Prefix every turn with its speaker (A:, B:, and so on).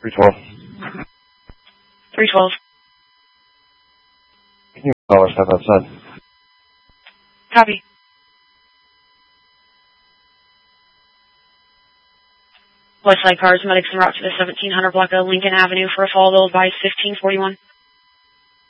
A: 312.
B: 312.
A: Can you call or step outside?
B: Copy. Westside cars, medics en route to the 1700 block of Lincoln Avenue for a fall. They'll advise 1541.